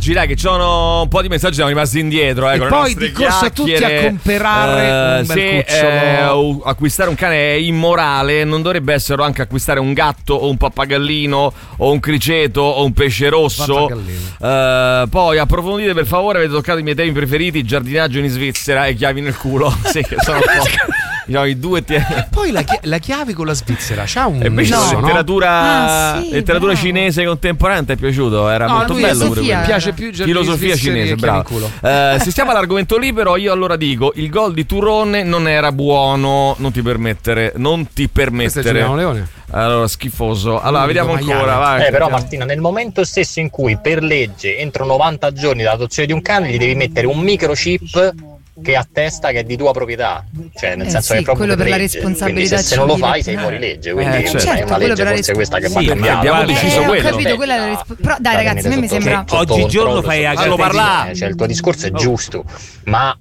Dai, che ci sono un po' di messaggi, siamo rimasti indietro. E con poi di corsa tutti a comprare un bel cucciolo. Acquistare un cane è immorale. Non dovrebbe essere anche acquistare un gatto o un pappagallino o un criceto o un pesce rosso. Poi approfondite per favore, avete toccato i miei temi preferiti: giardinaggio in Svizzera e chiavi nel culo. Sì, che sono i due Poi la chiave con la Svizzera c'ha un invece letteratura letteratura cinese contemporanea ti è piaciuto? Era molto bello pure quello. Mi piace più filosofia cinese, bravo. Se stiamo all'argomento libero, io allora dico: il gol di Turone non era buono. Non ti permettere. Questo è Giuliano Leone. Allora, schifoso. Allora, vediamo ancora. Vai, però Martina, nel momento stesso in cui per legge entro 90 giorni dall'adozione di un cane gli devi mettere un microchip che attesta che è di tua proprietà, cioè nel senso che è proprio quello per la legge. responsabilità se non lo fai sei fuori legge, quindi è una legge forse questa che va cambiata. Abbiamo deciso quello. Ho capito, quella è la però dai ragazzi, a me mi sembra oggigiorno fai parlare, cioè il tuo discorso è giusto, ma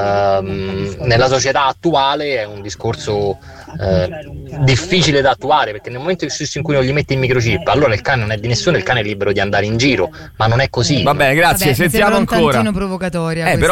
nella società attuale è un discorso difficile da attuare, perché nel momento stesso in cui non gli metti il microchip, allora il cane non è di nessuno, il cane è libero di andare in giro, ma non è così. Va bene, grazie. Sentiamo ancora. Un tantino provocatoria però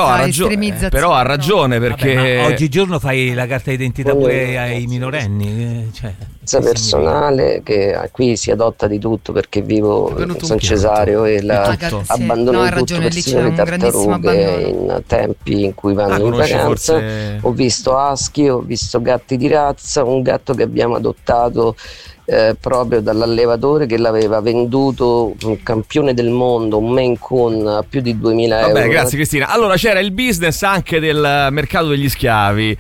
ha ragione perché oggigiorno fai la carta d'identità pure ai minorenni, cioè personale che qui si adotta di tutto, perché vivo in San Cesareo e abbandono tutto persino le tartarughe in tempi in cui vanno in vacanza. Ho visto husky, ho visto gatti di razza, un gatto che abbiamo adottato proprio dall'allevatore che l'aveva venduto, un campione del mondo, un Maine Coon, a più di 2.000 euro. Vabbè, grazie Cristina. Allora c'era il business anche del mercato degli schiavi.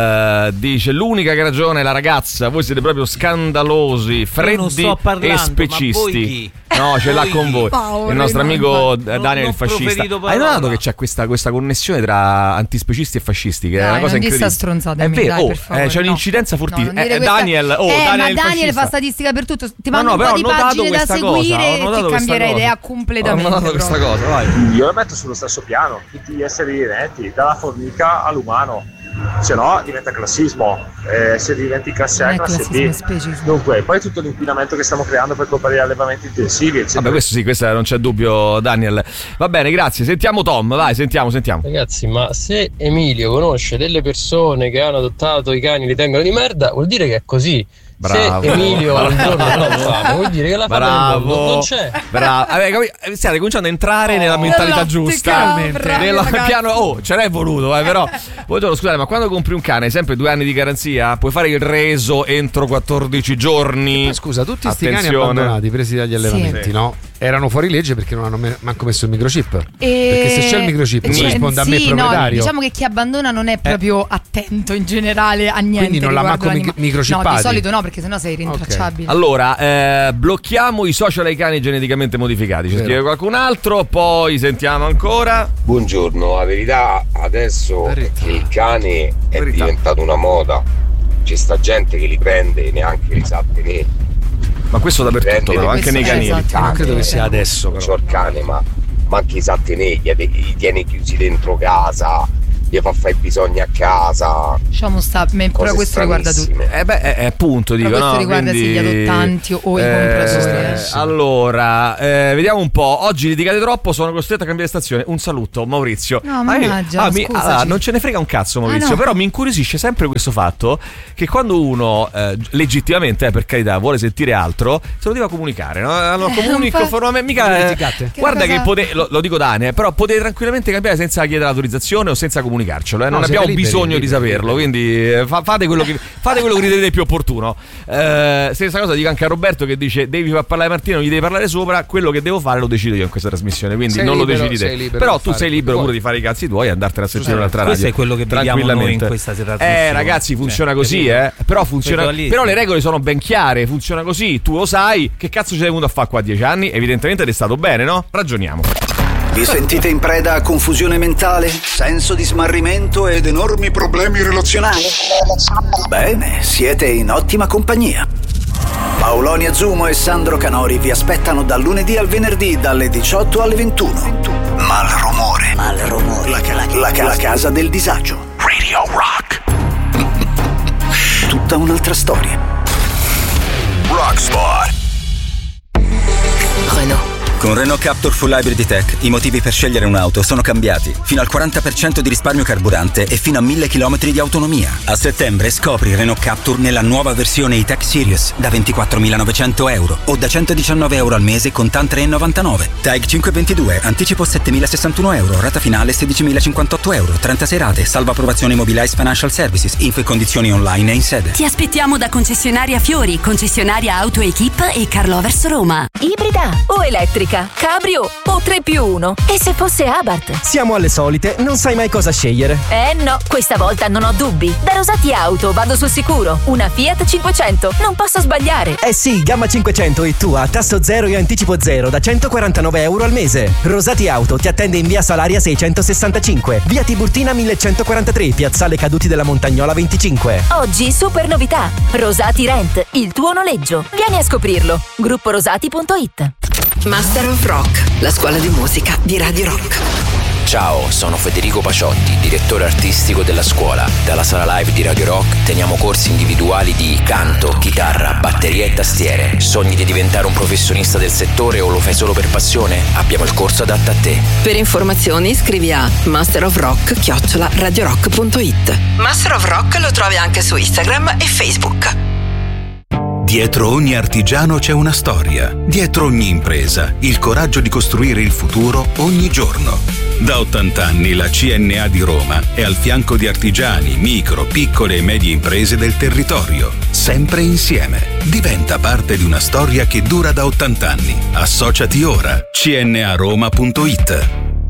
Dice: l'unica che ragione è la ragazza, voi siete proprio scandalosi, freddi e specisti. No, ce l'ha con voi. Il nostro amico Daniel il fascista. Hai notato che c'è questa connessione tra antispecisti e fascisti, che è una cosa incredibile. Stronzata, è vero, per favore, c'è un'incidenza fortissima. Daniel, Daniel fa statistica per tutto. Ti mando un po' di pagine da seguire e ti cambierei idea completamente. Ho notato questa cosa, vai. Io la metto sullo stesso piano, tutti gli esseri viventi, dalla formica all'umano. Se no diventa classismo, se diventi classe A, classe B. Dunque, poi tutto l'inquinamento che stiamo creando per colpa degli allevamenti intensivi, eccetera. Vabbè, questo non c'è dubbio, Daniel. Va bene, grazie. Sentiamo Tom, vai, sentiamo. Ragazzi, ma se Emilio conosce delle persone che hanno adottato i cani e li tengono di merda, vuol dire che è così. Bravo. Se Emilio un giorno non fa, vuol dire che la fame non c'è. Bravo. State cominciando a entrare nella mentalità giusta. Nel piano, ce l'hai voluto, però. Scusate, ma quando compri un cane, sempre 2 anni di garanzia, puoi fare il reso entro 14 giorni. Ma scusa, tutti sti cani abbandonati, presi dagli allevamenti, no? Erano fuori legge perché non hanno manco messo il microchip. Perché se c'è il microchip corrisponde a me proprietario. No, diciamo che chi abbandona non è proprio attento in generale a niente. Quindi non l'ha manco microchippati. No, di solito no, perché sennò sei rintracciabile. Allora, blocchiamo i social ai cani geneticamente modificati. Ci scrive qualcun altro, poi sentiamo ancora. Buongiorno, la verità adesso è che il cane è diventato una moda. C'è sta gente che li prende e neanche li sa tenere. Ma questo dappertutto, però, anche nei canili. Non credo che sia adesso, però. C'ho il cane, ma anche i sa tenere, li tiene chiusi dentro casa, gli fa fare i bisogni a casa. Diciamo però questo riguarda tutti. È appunto, dico, questo riguarda quindi, gli adottanti o i compratori. Allora, vediamo un po'. Oggi litigate troppo, sono costretto a cambiare stazione. Un saluto, Maurizio. No, mannaggia, non ce ne frega un cazzo, Maurizio. Però mi incuriosisce sempre questo fatto che quando uno legittimamente, per carità, vuole sentire altro, se lo deve comunicare, no? Allora comunico formalmente. Guarda che lo dico da anni, però potete tranquillamente cambiare senza chiedere l'autorizzazione o senza comunicarcelo. Non abbiamo bisogno di saperlo, quindi fate quello che ritenete più opportuno. Stessa cosa dico anche a Roberto, che dice: devi far parlare Martina, non gli devi parlare sopra. Quello che devo fare lo decido io in questa trasmissione, quindi sei non libero, lo decidi te. Però tu sei libero pure di fare i cazzi tuoi e andartene a sentire un'altra radio. Questo è quello che vediamo noi in questa trasmissione. Ragazzi, funziona così, però funziona. Però le regole sono ben chiare, funziona così. Tu lo sai. Che cazzo ci sei venuto a fare qua a 10 anni? Evidentemente ti è stato bene, no? Ragioniamo. Vi sentite in preda a confusione mentale, senso di smarrimento ed enormi problemi relazionali? Bene, siete in ottima compagnia. Paoloni Azumo e Sandro Canori vi aspettano dal lunedì al venerdì dalle 18 alle 21. Malrumore. La casa del disagio. Radio Rock. Tutta un'altra storia. Rockspot. Renault. Con Renault Captur Full Hybrid Tech i motivi per scegliere un'auto sono cambiati. Fino al 40% di risparmio carburante e fino a 1000 km di autonomia. A settembre scopri Renault Captur nella nuova versione E-Tech Series da 24.900 euro o da 119 euro al mese con TAN 3,99. TAG 522, anticipo 7.061 euro, rata finale 16.058 euro, 36 rate, salva approvazione Mobilize Financial Services, info e condizioni online e in sede. Ti aspettiamo da concessionaria Fiori, concessionaria Auto Equip e Carlovers Roma. Ibrida o elettrica? Cabrio o 3+1? E se fosse Abarth? Siamo alle solite, non sai mai cosa scegliere. No, questa volta non ho dubbi. Da Rosati Auto vado sul sicuro. Una Fiat 500, non posso sbagliare. Sì, gamma 500 e tua, tasso zero e anticipo zero da 149 euro al mese. Rosati Auto ti attende in via Salaria 665, via Tiburtina 1143, piazzale Caduti della Montagnola 25. Oggi super novità. Rosati Rent, il tuo noleggio. Vieni a scoprirlo. GruppoRosati.it. Master of Rock, la scuola di musica di Radio Rock. Ciao, sono Federico Paciotti, direttore artistico della scuola. Dalla sala live di Radio Rock teniamo corsi individuali di canto, chitarra, batteria e tastiere. Sogni di diventare un professionista del settore o lo fai solo per passione? Abbiamo il corso adatto a te. Per informazioni scrivi a masterofrock@radiorock.it. Master of Rock lo trovi anche su Instagram e Facebook. Dietro ogni artigiano c'è una storia. Dietro ogni impresa, il coraggio di costruire il futuro ogni giorno. Da 80 anni la CNA di Roma è al fianco di artigiani, micro, piccole e medie imprese del territorio. Sempre insieme. Diventa parte di una storia che dura da 80 anni. Associati ora. cnaroma.it.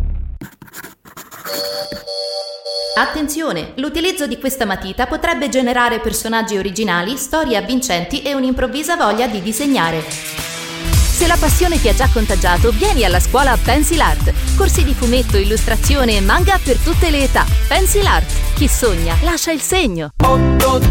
Attenzione, l'utilizzo di questa matita potrebbe generare personaggi originali, storie avvincenti e un'improvvisa voglia di disegnare. Se la passione ti ha già contagiato, vieni alla scuola Pencil Art. Corsi di fumetto, illustrazione e manga per tutte le età. Pencil Art. Chi sogna lascia il segno.